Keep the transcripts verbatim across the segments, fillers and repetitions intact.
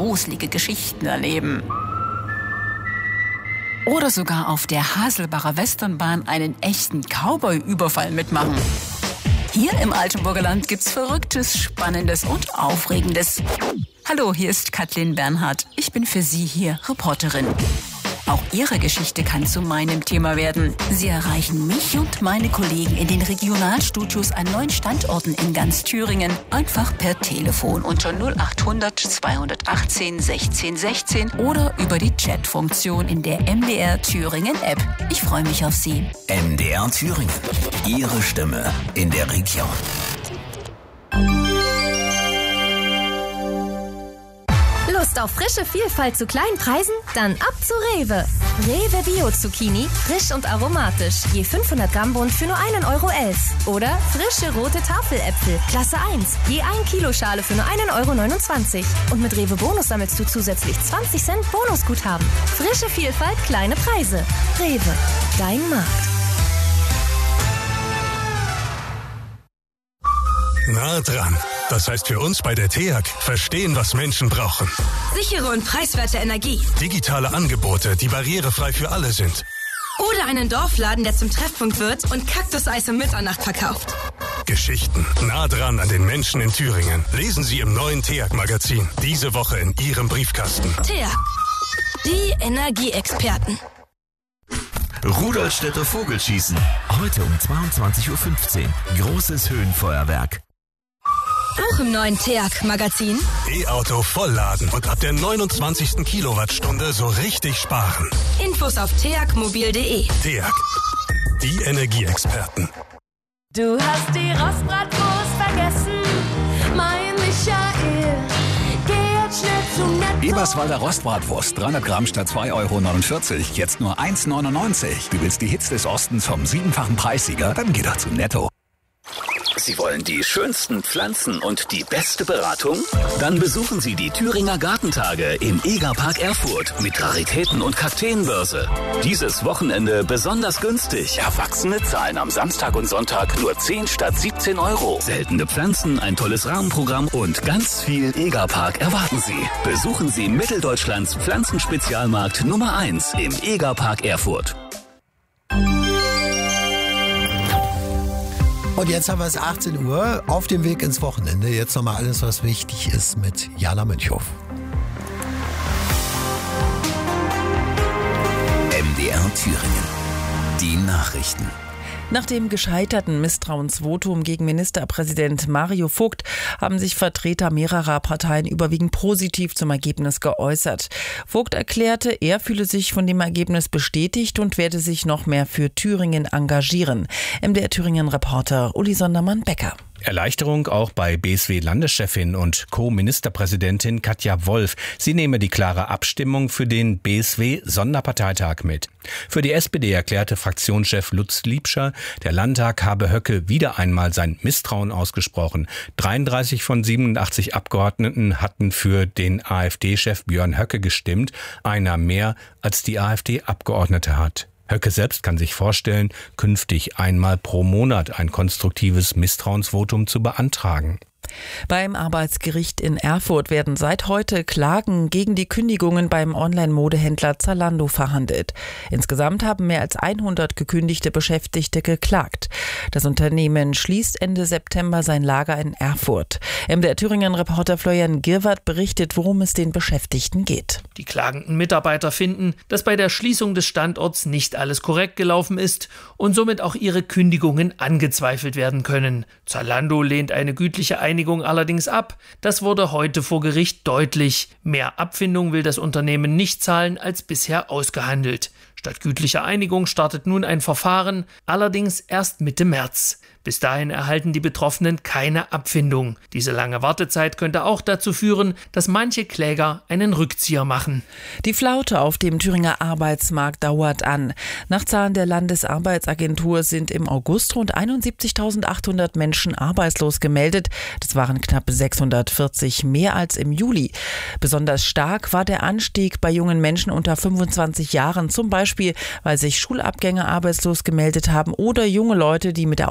gruselige Geschichten erleben. Oder sogar auf der Haselbacher Westernbahn einen echten Cowboy-Überfall mitmachen. Hier im Altenburger Land gibt's Verrücktes, Spannendes und Aufregendes. Hallo, hier ist Kathleen Bernhardt. Ich bin für Sie hier Reporterin. Auch Ihre Geschichte kann zu meinem Thema werden. Sie erreichen mich und meine Kollegen in den Regionalstudios an neun Standorten in ganz Thüringen einfach per Telefon unter null achthundert zweihundertachtzehn sechzehn sechzehn oder über die Chatfunktion in der M D R Thüringen App. Ich freue mich auf Sie. M D R Thüringen. Ihre Stimme in der Region. Lust auf frische Vielfalt zu kleinen Preisen? Dann ab zu Rewe. Rewe Bio Zucchini, frisch und aromatisch. Je fünfhundert Gramm Bund für nur einen Euro elf. Oder frische rote Tafeläpfel, Klasse eins. Je ein Kilo Schale für nur einen Euro neunundzwanzig. Und mit Rewe Bonus sammelst du zusätzlich zwanzig Cent Bonusguthaben. Frische Vielfalt, kleine Preise. Rewe, dein Markt. Nah dran. Das heißt für uns bei der T E A G, verstehen, was Menschen brauchen. Sichere und preiswerte Energie. Digitale Angebote, die barrierefrei für alle sind. Oder einen Dorfladen, der zum Treffpunkt wird und Kaktuseis um Mitternacht verkauft. Geschichten nah dran an den Menschen in Thüringen. Lesen Sie im neuen T E A G-Magazin. Diese Woche in Ihrem Briefkasten. T E A G. Die Energieexperten. Rudolstädter Vogelschießen. Heute um zweiundzwanzig Uhr fünfzehn. Großes Höhenfeuerwerk. Auch im neuen T E A G-Magazin. E-Auto vollladen und ab der neunundzwanzigsten Kilowattstunde so richtig sparen. Infos auf t a g mobil punkt d e. T E A G. Die Energieexperten. Du hast die Rostbratwurst vergessen, mein Michael. Geh jetzt schnell zum Netto. Eberswalder Rostbratwurst, dreihundert Gramm statt zwei Euro neunundvierzig, jetzt nur eins Euro neunundneunzig. Du willst die Hits des Ostens vom siebenfachen Preissieger? Dann geh doch zu Netto. Sie wollen die schönsten Pflanzen und die beste Beratung? Dann besuchen Sie die Thüringer Gartentage im Egerpark Erfurt mit Raritäten und Kakteenbörse. Dieses Wochenende besonders günstig. Erwachsene zahlen am Samstag und Sonntag nur zehn statt siebzehn Euro. Seltene Pflanzen, ein tolles Rahmenprogramm und ganz viel Egerpark erwarten Sie. Besuchen Sie Mitteldeutschlands Pflanzenspezialmarkt Nummer eins im Egerpark Erfurt. Und jetzt haben wir es achtzehn Uhr, auf dem Weg ins Wochenende. Jetzt nochmal alles, was wichtig ist mit Jana Münchhoff. M D R Thüringen. Die Nachrichten. Nach dem gescheiterten Misstrauensvotum gegen Ministerpräsident Mario Vogt haben sich Vertreter mehrerer Parteien überwiegend positiv zum Ergebnis geäußert. Vogt erklärte, er fühle sich von dem Ergebnis bestätigt und werde sich noch mehr für Thüringen engagieren. M D R Thüringen-Reporter Uli Sondermann-Becker. Erleichterung auch bei B S W-Landeschefin und Co-Ministerpräsidentin Katja Wolf. Sie nehme die klare Abstimmung für den B S W-Sonderparteitag mit. Für die S P D erklärte Fraktionschef Lutz Liebscher, der Landtag habe Höcke wieder einmal sein Misstrauen ausgesprochen. dreiunddreißig von siebenundachtzig Abgeordneten hatten für den AfD-Chef Björn Höcke gestimmt, einer mehr als die AfD-Abgeordnete hat. Höcke selbst kann sich vorstellen, künftig einmal pro Monat ein konstruktives Misstrauensvotum zu beantragen. Beim Arbeitsgericht in Erfurt werden seit heute Klagen gegen die Kündigungen beim Online-Modehändler Zalando verhandelt. Insgesamt haben mehr als hundert gekündigte Beschäftigte geklagt. Das Unternehmen schließt Ende September sein Lager in Erfurt. M D R Thüringen-Reporter Florian Girwart berichtet, worum es den Beschäftigten geht. Die klagenden Mitarbeiter finden, dass bei der Schließung des Standorts nicht alles korrekt gelaufen ist und somit auch ihre Kündigungen angezweifelt werden können. Zalando lehnt eine gütliche Einigung allerdings ab. Das wurde heute vor Gericht deutlich. Mehr Abfindung will das Unternehmen nicht zahlen als bisher ausgehandelt. Statt gütlicher Einigung startet nun ein Verfahren, allerdings erst Mitte März. Bis dahin erhalten die Betroffenen keine Abfindung. Diese lange Wartezeit könnte auch dazu führen, dass manche Kläger einen Rückzieher machen. Die Flaute auf dem Thüringer Arbeitsmarkt dauert an. Nach Zahlen der Landesarbeitsagentur sind im August rund einundsiebzigtausendachthundert Menschen arbeitslos gemeldet. Das waren knapp sechshundertvierzig mehr als im Juli. Besonders stark war der Anstieg bei jungen Menschen unter fünfundzwanzig Jahren, zum Beispiel, weil sich Schulabgänger arbeitslos gemeldet haben oder junge Leute, die mit der Ausbildung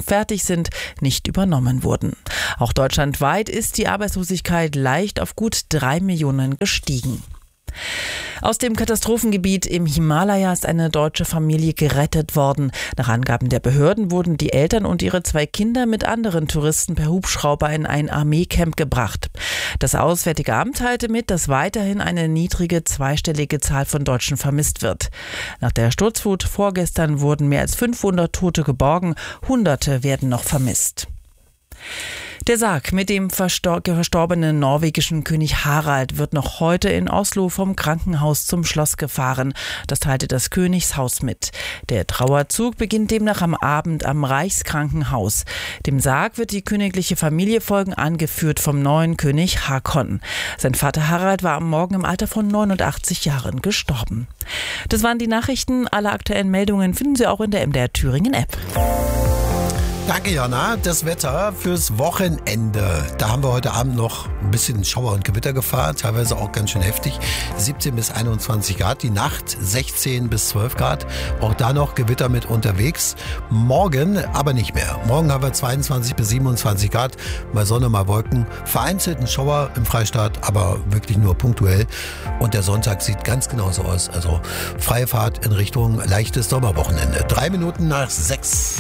schon fertig sind, nicht übernommen wurden. Auch deutschlandweit ist die Arbeitslosigkeit leicht auf gut drei Millionen gestiegen. Aus dem Katastrophengebiet im Himalaya ist eine deutsche Familie gerettet worden. Nach Angaben der Behörden wurden die Eltern und ihre zwei Kinder mit anderen Touristen per Hubschrauber in ein Armeecamp gebracht. Das Auswärtige Amt teilte mit, dass weiterhin eine niedrige zweistellige Zahl von Deutschen vermisst wird. Nach der Sturzflut vorgestern wurden mehr als fünfhundert Tote geborgen, Hunderte werden noch vermisst. Der Sarg mit dem verstor- verstorbenen norwegischen König Harald wird noch heute in Oslo vom Krankenhaus zum Schloss gefahren. Das teilte das Königshaus mit. Der Trauerzug beginnt demnach am Abend am Reichskrankenhaus. Dem Sarg wird die königliche Familie folgen, angeführt vom neuen König Haakon. Sein Vater Harald war am Morgen im Alter von neunundachtzig Jahren gestorben. Das waren die Nachrichten. Alle aktuellen Meldungen finden Sie auch in der M D R Thüringen App. Danke, Jana. Das Wetter fürs Wochenende. Da haben wir heute Abend noch ein bisschen Schauer und Gewittergefahr, teilweise auch ganz schön heftig. siebzehn bis einundzwanzig Grad, die Nacht sechzehn bis zwölf Grad. Auch da noch Gewitter mit unterwegs. Morgen aber nicht mehr. Morgen haben wir zweiundzwanzig bis siebenundzwanzig Grad, mal Sonne, mal Wolken. Vereinzelt ein Schauer im Freistaat, aber wirklich nur punktuell. Und der Sonntag sieht ganz genauso aus. Also freie Fahrt in Richtung leichtes Sommerwochenende. Drei Minuten nach sechs.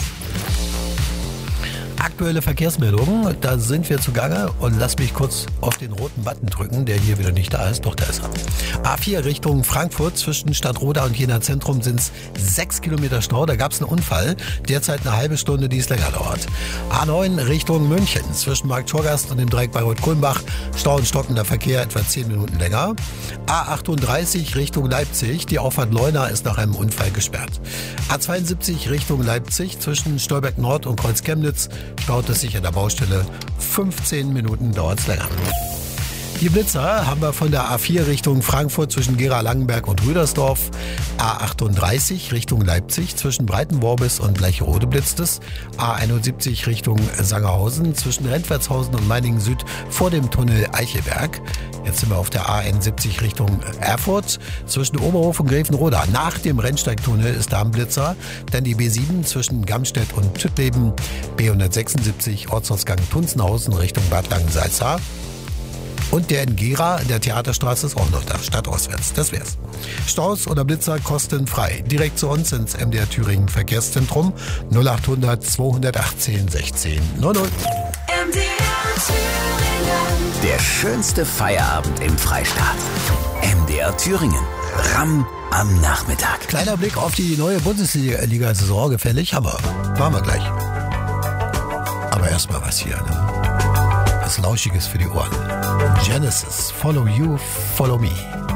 Aktuelle Verkehrsmeldungen, da sind wir zugange und lass mich kurz auf den roten Button drücken, der hier wieder nicht da ist, doch da ist er. A vier Richtung Frankfurt, zwischen Stadtroda und Jena Zentrum sind es sechs Kilometer Stau, da gab es einen Unfall, derzeit eine halbe Stunde, die es länger dauert. A neun Richtung München, zwischen Markt Schorgast und dem Dreieck Bayreuth-Kulmbach, Stau und stockender Verkehr etwa zehn Minuten länger. A achtunddreißig Richtung Leipzig, die Auffahrt Leuna ist nach einem Unfall gesperrt. A zweiundsiebzig Richtung Leipzig, zwischen Stolberg Nord und Kreuz Chemnitz, staut es sich an der Baustelle. fünfzehn Minuten dauert es länger. Die Blitzer haben wir von der A vier Richtung Frankfurt zwischen Gera-Langenberg und Rüdersdorf. A achtunddreißig Richtung Leipzig zwischen Breitenworbis und Bleicherode blitzt es. A einundsiebzig Richtung Sangerhausen zwischen Rentwertshausen und Meiningen Süd vor dem Tunnel Eichelberg. Jetzt sind wir auf der A einundsiebzig Richtung Erfurt zwischen Oberhof und Grevenroda. Nach dem Rennsteigtunnel ist da ein Blitzer. Dann die B sieben zwischen Gamstedt und Tüttleben. B hundertsechsundsiebzig Ortsausgang Tunzenhausen Richtung Bad Langensalza. Und der in Gera, der Theaterstraße, ist auch noch da, stadtauswärts. Das wär's. Staus oder Blitzer kostenfrei. Direkt zu uns ins M D R Thüringen Verkehrszentrum null achthundert zweihundertachtzehn sechzehn null null. M D R Thüringen. Der schönste Feierabend im Freistaat. M D R Thüringen. Ramm am Nachmittag. Kleiner Blick auf die neue Bundesliga-Saison, gefällig, Hammer. Machen wir gleich. Aber erstmal was hier, ne? Was Lauschiges für die Ohren. Genesis, Follow You, Follow Me.